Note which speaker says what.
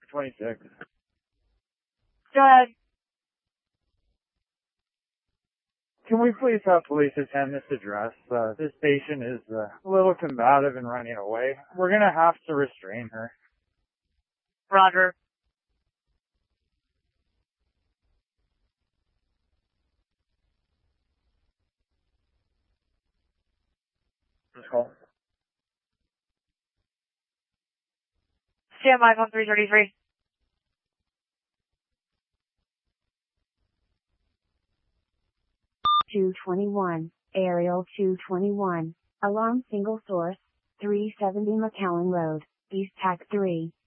Speaker 1: 26.
Speaker 2: Go ahead.
Speaker 1: Can we please have police attend this address? This patient is a little combative and running away. We're gonna have to restrain her.
Speaker 2: Roger.
Speaker 1: This call.
Speaker 2: Stand by, 1333.
Speaker 3: Aerial 221, alarm single source, 370 McAllen Road, East Tac 3.